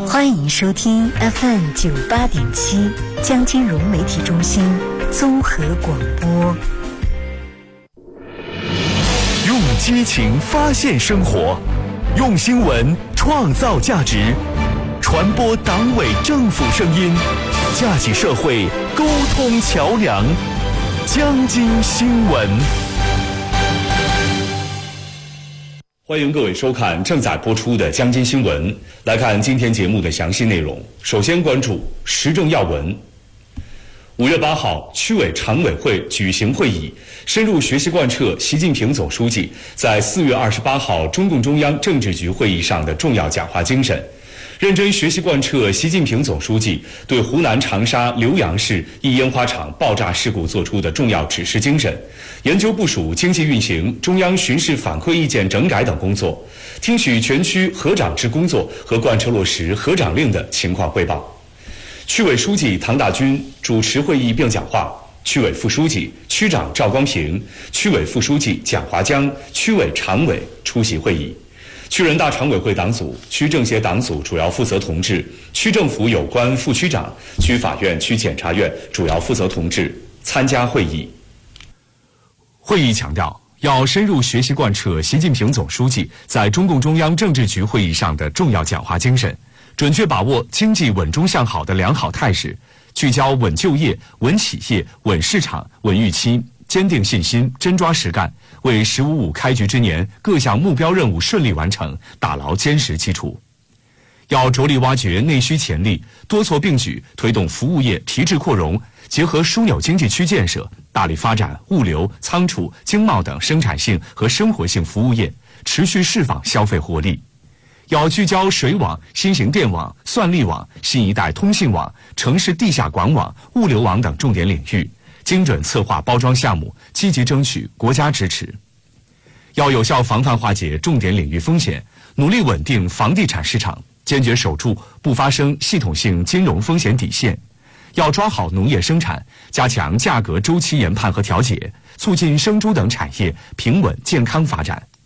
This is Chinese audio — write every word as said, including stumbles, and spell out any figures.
欢迎收听 F M 九八点七江金融媒体中心综合广播。 用激情发现生活，用新闻创造价值，传播党委政府声音，架起社会沟通桥梁。江津新闻，欢迎各位收看正在播出的江津新闻。来看今天节目的详细内容。首先关注时政要闻。五月八号，区委常委会举行会议，深入学习贯彻习近平总书记在四月二十八号中共中央政治局会议上的重要讲话精神，认真学习贯彻习近平总书记对湖南长沙浏阳市一烟花厂爆炸事故作出的重要指示精神，研究部署经济运行、中央巡视反馈意见整改等工作，听取全区河长制工作和贯彻落实河长令的情况汇报。区委书记唐大军主持会议并讲话，区委副书记、区长赵光平、区委副书记蒋华江、区委常委出席会议。区人大常委会党组、区政协党组主要负责同志、区政府有关副区长、区法院、区检察院主要负责同志参加会议。会议强调，要深入学习贯彻习近平总书记在中共中央政治局会议上的重要讲话精神，准确把握经济稳中向好的良好态势，聚焦稳就业、稳企业、稳市场、稳预期，坚定信心，真抓实干，为“十五五”开局之年各项目标任务顺利完成打牢坚实基础。要着力挖掘内需潜力，多措并举推动服务业提质扩容，结合枢纽经济区建设，大力发展物流、仓储、经贸等生产性和生活性服务业，持续释放消费活力。要聚焦水网、新型电网、算力网、新一代通信网、城市地下管网、物流网等重点领域，精准策划包装项目，积极争取国家支持。要有效防范化解重点领域风险，努力稳定房地产市场，坚决守住不发生系统性金融风险底线。要抓好农业生产，加强价格周期研判和调节，促进生猪等产业平稳健康发展。